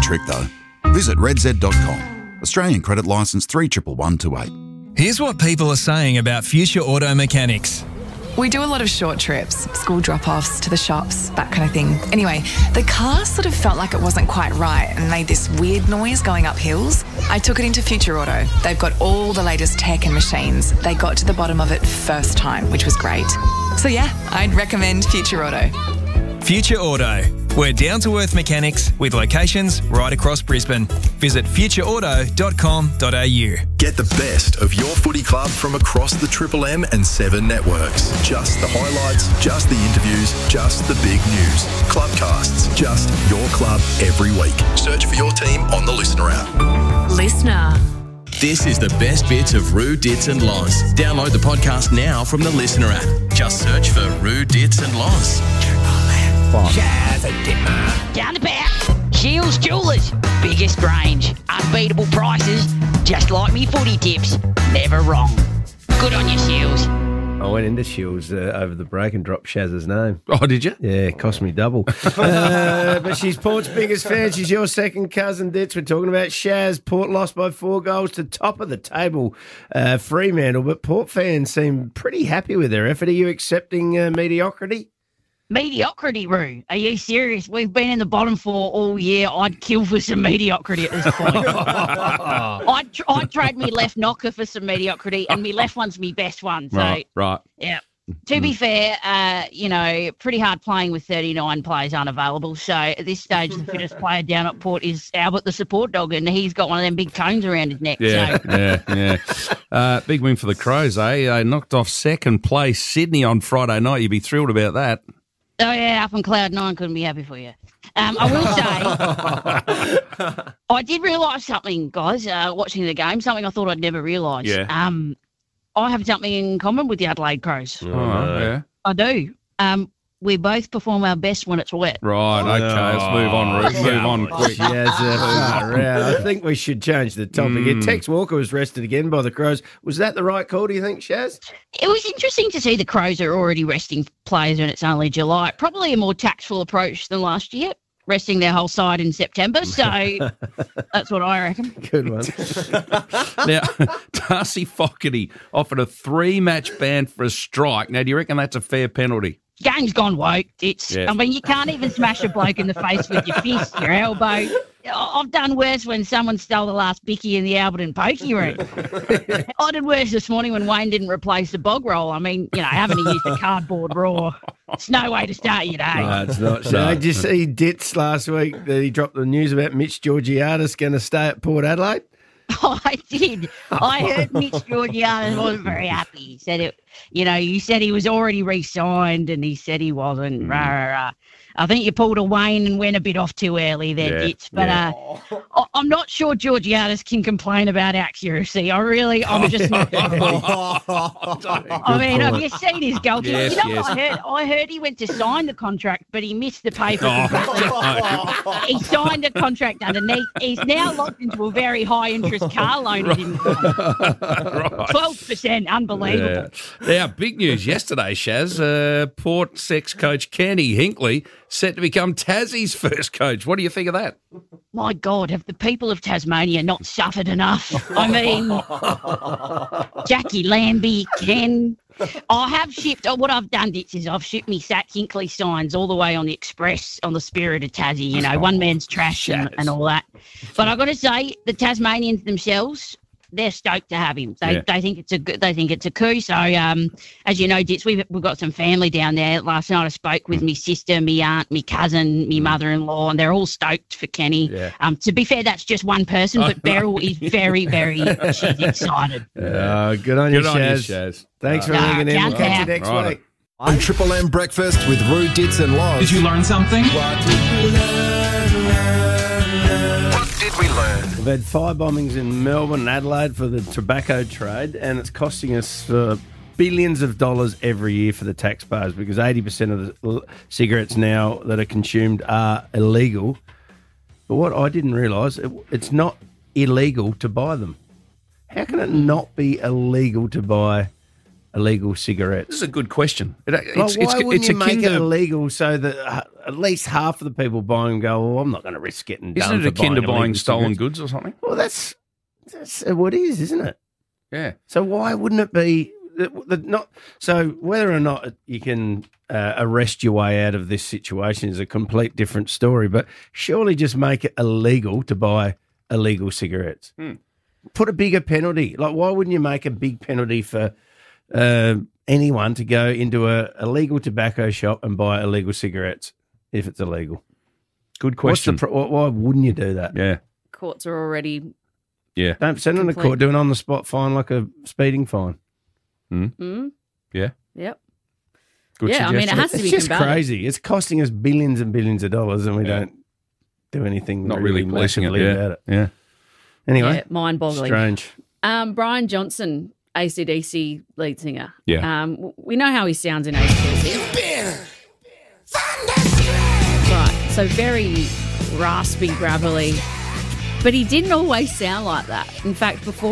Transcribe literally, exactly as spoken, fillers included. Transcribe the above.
trick though. Visit red z dot com. Australian credit licence three one one two eight. Here's what people are saying about Future Auto Mechanics. We do a lot of short trips, school drop-offs to the shops, that kind of thing. Anyway, the car sort of felt like it wasn't quite right and made this weird noise going up hills. I took it into Future Auto. They've got all the latest tech and machines. They got to the bottom of it first time, which was great. So yeah, I'd recommend Future Auto. Future Auto. We're down-to-earth mechanics with locations right across Brisbane. Visit future auto dot com dot a u. Get the best of your footy club from across the Triple M and Seven networks. Just the highlights, just the interviews, just the big news. Clubcasts, just your club every week. Search for your team on the Listener app. Listener. This is the best bits of Roo, Dits and Loz. Download the podcast now from the Listener app. Just search for Roo, Dits and Loz. Shaz and Ditmer. Down the back. Shields Jewelers. Biggest range. Unbeatable prices. Just like me footy tips. Never wrong. Good on you, Shields. I went into Shields uh, over the break and dropped Shaz's name. Oh, did you? Yeah, it cost me double. uh, but she's Port's biggest fan. She's your second cousin, Dits. We're talking about Shaz. Port lost by four goals to top of the table, uh, Fremantle. But Port fans seem pretty happy with their effort. Are you accepting uh, mediocrity? Mediocrity, Roo. Are you serious? We've been in the bottom four all year. I'd kill for some mediocrity at this point. I'd, tr- I'd trade me left knocker for some mediocrity, and me left one's me best one. So, right, right. Yeah. To be fair, uh, you know, pretty hard playing with thirty-nine players unavailable. So at this stage, the fittest player down at Port is Albert the support dog, and he's got one of them big cones around his neck. Yeah, so. yeah, yeah. Uh, big win for the Crows, eh? They knocked off second place Sydney on Friday night. You'd be thrilled about that. Oh, yeah, up on cloud nine, couldn't be happy for you. Um, I will say, I did realise something, guys, uh, watching the game, something I thought I'd never realise. Yeah. Um, I have something in common with the Adelaide Crows. Oh, yeah. I do. Um, we both perform our best when it's wet. Right, okay, let's move on, Ruth. Move on quick. Yes, uh, I think we should change the topic. Mm. Tex Walker was rested again by the Crows. Was that the right call, do you think, Shaz? It was interesting to see the Crows are already resting players when it's only July. Probably a more tactful approach than last year, resting their whole side in September. So that's what I reckon. Good one. Now, Darcy Fogarty offered a three-match ban for a strike. Now, do you reckon that's a fair penalty? Game's gone woke. It's. Yeah. I mean, you can't even smash a bloke in the face with your fist, your elbow. I've done worse when someone stole the last bicky in the Alberton pokey room. I did worse this morning when Wayne didn't replace the bog roll. I mean, you know, having to use the cardboard raw. It's no way to start your day. No, it's not. So, did you see Dits last week that he dropped the news about Mitch Georgiadis going to stay at Port Adelaide? Oh, I did. I heard Mitch Georgiadis wasn't very happy. He said it, you know, you said he was already re-signed and he said he wasn't. Mm. Rah, rah, rah. I think you pulled a Wayne and went a bit off too early there, yeah, Dits. But yeah. uh, I'm not sure Georgiadis can complain about accuracy. I really, I'm just not. I mean, have you seen his goal? Yes, you know yes. what I heard? I heard he went to sign the contract, but he missed the paper. Oh, he signed a contract underneath. He's now locked into a very high interest car loan at him. twelve percent, unbelievable. Yeah. Now, big news yesterday, Shaz. Uh, Port's ex-coach Kenny Hinkley set to become Tassie's first coach. What do you think of that? My God, have the people of Tasmania not suffered enough? I mean, Jackie Lambie, Ken. I have shipped, oh, what I've done, Dits, is I've shipped me Sat Hinkley signs all the way on the Express on the Spirit of Tassie, you know, one man's trash and, and all that. But I've got to say, the Tasmanians themselves, they're stoked to have him. They Yeah. they think it's a good, they think it's a coup. So um, as you know, Dits, we've we've got some family down there. Last night I spoke with me sister, me aunt, me cousin, me mother-in-law, and they're all stoked for Kenny. Yeah. Um, to be fair, that's just one person, but Beryl is very, very she's excited. Uh, good on you, Good on you, Shaz. Shaz. Thanks for Uh, ringing in. We'll count catch you down. next Right. week. On Triple M Breakfast with Roo, Dits and Loz. Did you learn something? What did we learn? What did we learn? We've had fire bombings in Melbourne and Adelaide for the tobacco trade, and it's costing us uh, billions of dollars every year for the taxpayers because eighty percent of the l- cigarettes now that are consumed are illegal. But what I didn't realise, it, it's not illegal to buy them. How can it not be illegal to buy illegal cigarettes? This is a good question. It, it's, Like, why it's, wouldn't it's you make akin it to, illegal so that uh, at least half of the people buying them go, well, I'm not going to risk getting done Isn't it for akin to illegal buying stolen cigarettes." goods or something? Well, that's, that's what it is, isn't it? Yeah. So why wouldn't it be the, the, not so whether or not you can uh, arrest your way out of this situation is a complete different story, but surely just make it illegal to buy illegal cigarettes. Hmm. Put a bigger penalty. Like, why wouldn't you make a big penalty for uh, anyone to go into a illegal tobacco shop and buy illegal cigarettes if it's illegal? Good What's the question. pro- why wouldn't you do that? Yeah. Courts are already. Yeah. Don't send them to Complete. court, do an on the spot fine like a speeding fine. Mm, Yeah. yep. Good Yeah, I mean, it suggestion. has to It's be just combated. crazy. It's costing us billions and billions of dollars, and we Yeah. don't do anything. Not really policing it. massively Yeah. about it. Yeah. Anyway, Yeah, mind-boggling. strange. Um, Brian Johnson, A C D C lead singer. Yeah. Um, w- we know how he sounds in A C D C. Right. So very raspy, gravelly. But he didn't always sound like that. In fact, before